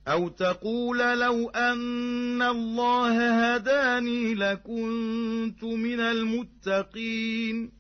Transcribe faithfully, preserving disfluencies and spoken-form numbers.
أو تقول لو أن الله هداني لكنت من المتقين